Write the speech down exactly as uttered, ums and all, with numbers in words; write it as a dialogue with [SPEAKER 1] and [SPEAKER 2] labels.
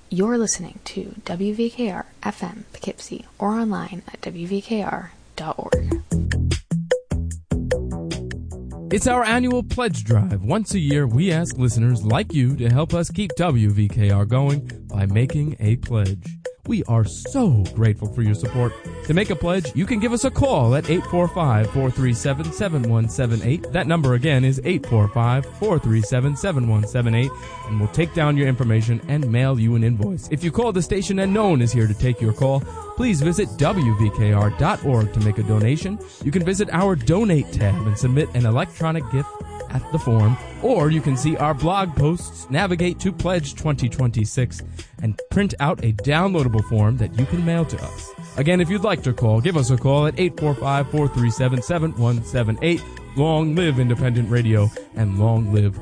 [SPEAKER 1] You're listening to W V K R F M Poughkeepsie or online at W V K R dot org.
[SPEAKER 2] It's our annual pledge drive. Once a year, we ask listeners like you to help us keep W V K R going by making a pledge. We are so grateful for your support. To make a pledge, you can give us a call at eight four five, four three seven, seven one seven eight. That number again is eight four five, four three seven, seven one seven eight, and we'll take down your information and mail you an invoice. If you call the station and no one is here to take your call, please visit W V K R dot org to make a donation. You can visit our Donate tab and submit an electronic gift at the form, or you can see our blog posts, navigate to Pledge twenty twenty-six, and print out a downloadable form that you can mail to us. Again, if you'd like to call, give us a call at eight four five, four three seven, seven one seven eight. Long live independent radio, and long live